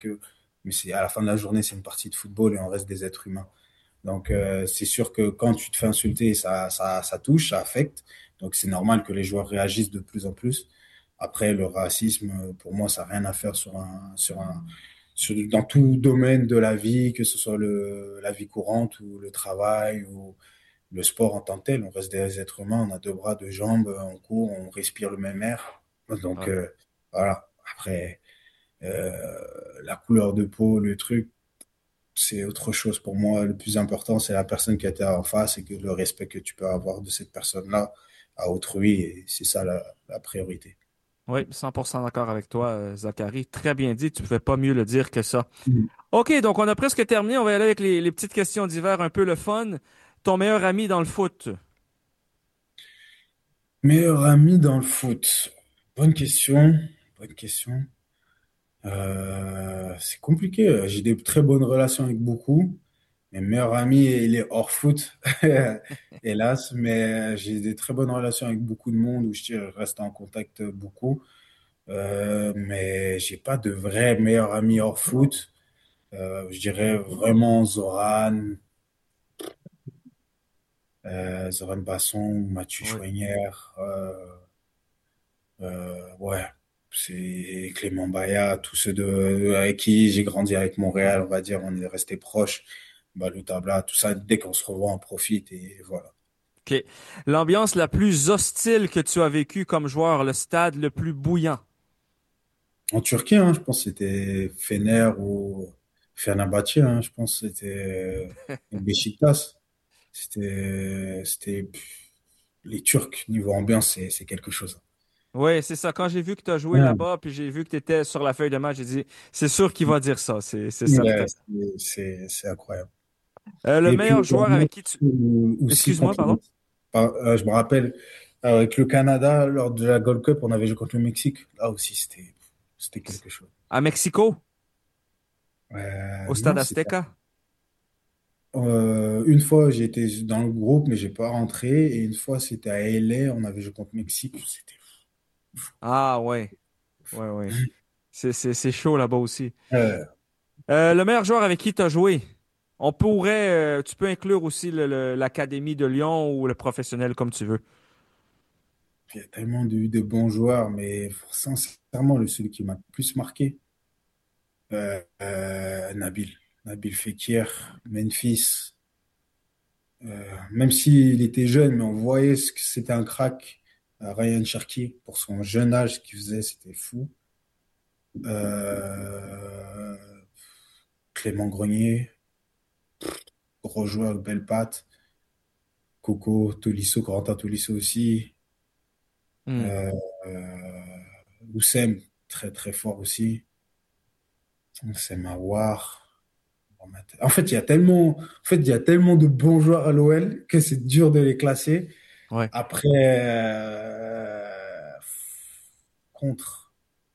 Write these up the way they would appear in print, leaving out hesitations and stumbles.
que, mais c'est à la fin de la journée, c'est une partie de football et on reste des êtres humains. Donc, c'est sûr que quand tu te fais insulter, ça touche, ça affecte. Donc, c'est normal que les joueurs réagissent de plus en plus. Après, le racisme, pour moi, ça n'a rien à faire dans tout domaine de la vie, que ce soit la vie courante ou le travail ou le sport en tant que tel. On reste des êtres humains, on a deux bras, deux jambes, on court, on respire le même air. Donc, Ouais. voilà. Après, euh, la couleur de peau, le truc, c'est autre chose pour moi. Le plus important, c'est la personne qui était en face et que le respect que tu peux avoir de cette personne-là à autrui. Et c'est ça la priorité. Oui, 100% d'accord avec toi, Zachary. Très bien dit. Tu ne pouvais pas mieux le dire que ça. Mm. OK, donc on a presque terminé. On va y aller avec les petites questions d'hiver, un peu le fun. Ton meilleur ami dans le foot? Meilleur ami dans le foot. Bonne question. Bonne question. C'est compliqué. J'ai des très bonnes relations avec beaucoup. Mes meilleurs amis, il est hors foot, hélas, mais j'ai des très bonnes relations avec beaucoup de monde où je reste en contact beaucoup. Mais j'ai pas de vrai meilleur ami hors foot. Je dirais vraiment Zoran Basson, Mathieu Oui. Chouinière, ouais, c'est Clément Baya, tous ceux avec qui j'ai grandi avec Montréal, on va dire, on est restés proches. Balou Tabla, tout ça, dès qu'on se revoit, on profite et voilà. OK. L'ambiance la plus hostile que tu as vécue comme joueur, le stade le plus bouillant? En Turquie, hein, je pense que c'était Fener ou Fenerbahçe, hein, je pense que c'était Beşiktaş. C'était les Turcs, niveau ambiance, c'est quelque chose. Oui, c'est ça. Quand j'ai vu que tu as joué Ouais, là-bas, puis j'ai vu que tu étais sur la feuille de match, j'ai dit, c'est sûr qu'il va dire ça, c'est ouais, certain. c'est incroyable. Le Et puis, meilleur joueur un avec autre qui tu... aussi Excuse-moi, contre le pardon? Mexique. Je me rappelle, avec le Canada, lors de la Gold Cup, on avait joué contre le Mexique. Là aussi, c'était quelque chose. À Mexico, au Non, stade Azteca. une fois, j'ai été dans le groupe, mais j'ai pas rentré. Et une fois, c'était à LA, on avait joué contre le Mexique. C'était Ah ouais, ouais, ouais. C'est chaud là-bas aussi. euh, Le meilleur joueur avec qui tu as joué? On pourrait, tu peux inclure aussi l'Académie de Lyon ou le professionnel comme tu veux. il y a tellement de bons joueurs, mais sincèrement, celui qui m'a le plus marqué, Nabil. Nabil Fekir, Memphis. Même s'il était jeune, mais on voyait ce que c'était un crack. Ryan Cherki, pour son jeune âge, ce qu'il faisait, c'était fou. Euh, Clément Grenier, gros joueur, belle patte. Coco, Tolisso, Corentin Tolisso aussi. Hmm. Euh, euh, Oussem, très très fort aussi. Oussem Aouar. Il y a tellement de bons joueurs à l'OL que c'est dur de les classer. Ouais. Après, contre,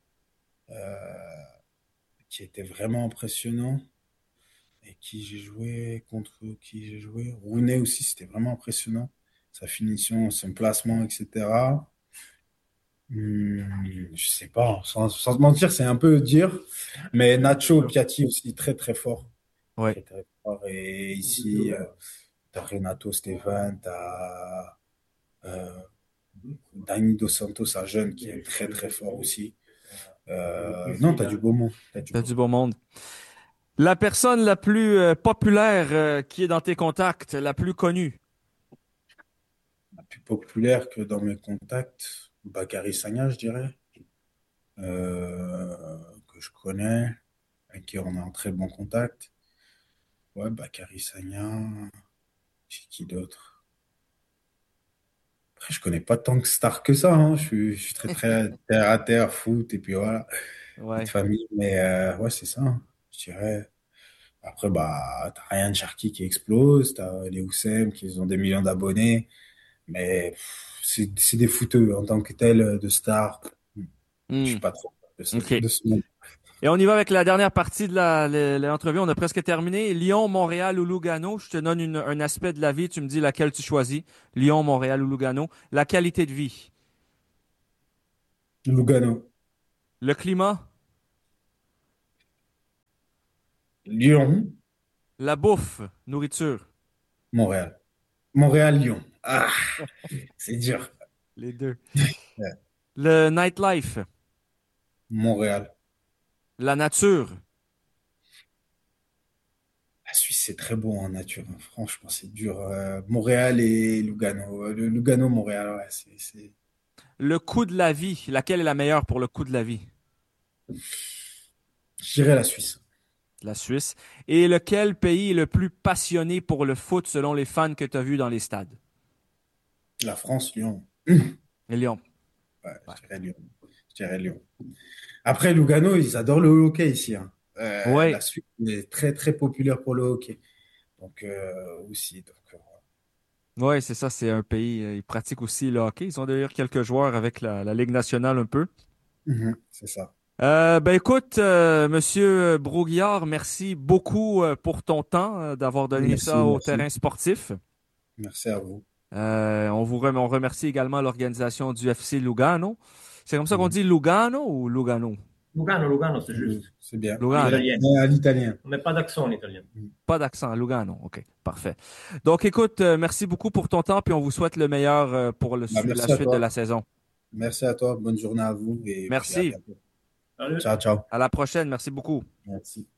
qui était vraiment impressionnant et qui j'ai joué, contre qui j'ai joué. Rooney aussi, c'était vraiment impressionnant. Sa finition, son placement, etc. Je sais pas, sans te mentir, c'est un peu dire, mais Nacho Piatti aussi, très très fort. Ouais. Très très fort. Et ici, t'as Renato Stevan, t'as Dani Dos Santos, un jeune qui est très très fort aussi. Non, t'as du beau monde. T'as du T'as beau du monde. beau monde. La personne la plus populaire qui est dans tes contacts, la plus connue. La plus populaire que dans mes contacts, Bakary Sagna, je dirais, que je connais, avec qui on est en très bon contact. Ouais, Bakary Sagna, c'est qui d'autre? Après, je connais pas tant que star que ça, hein. Je suis très très terre à terre, foot, et puis voilà, vie de Ouais. famille. Mais ouais, c'est ça, hein, je dirais. Après, bah, t'as Ryan Cherki qui explose, t'as les Oussem qui ont des millions d'abonnés, mais c'est des footeux en tant que tel de stars. Je Hmm. suis pas trop OK. de ce monde. Et on y va avec la dernière partie de l'entrevue. On a presque terminé. Lyon, Montréal ou Lugano. Je te donne un aspect de la vie. Tu me dis laquelle tu choisis. Lyon, Montréal ou Lugano. La qualité de vie. Lugano, Le climat. Lyon, La bouffe, nourriture. Montréal. Montréal-Lyon. Ah, c'est dur. Les deux. Ouais. Le nightlife, Montréal. la nature. La Suisse, c'est très beau en nature, hein. Franchement, c'est dur. Montréal et Lugano. Lugano, Montréal, ouais, Le coût de la vie. Laquelle est la meilleure pour le coût de la vie? Je dirais la Suisse. La Suisse. Et lequel pays est le plus passionné pour le foot selon les fans que tu as vus dans les stades? La France, Lyon. Et Lyon. Ouais, Ouais. je dirais Lyon. Je dirais Lyon. Après, Lugano, ils adorent le hockey ici, hein. La Ouais, Suisse est très, très populaire pour le hockey. Donc, aussi. Donc, ouais, c'est ça, c'est un pays. Ils pratiquent aussi le hockey. Ils ont d'ailleurs quelques joueurs avec la Ligue nationale un peu. c'est ça. Ben écoute, Monsieur Broguillard, merci beaucoup pour ton temps, d'avoir donné Merci, ça au merci. terrain sportif. Merci à vous. On remercie également l'organisation du FC Lugano. C'est comme ça qu'on Mhm. dit Lugano ou Lugano? Lugano, Lugano, c'est juste. C'est bien. En Lugano. italien. À l'italien. On met pas d'accent en italien. Mhm. Pas d'accent, Lugano. OK, parfait. Donc écoute, merci beaucoup pour ton temps, puis on vous souhaite le meilleur pour Bah, la merci à suite de toi. la saison. Merci à toi. Bonne journée à vous et puis à Merci. bientôt. Salut. Ciao, ciao. À la prochaine. Merci beaucoup. Merci.